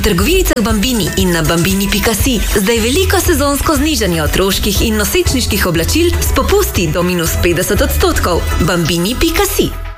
trgovinicah Bambini in na bambini.si zdaj veliko sezonsko znižanje otroških in nosečniških oblačil s popusti do -50%. Bambini.si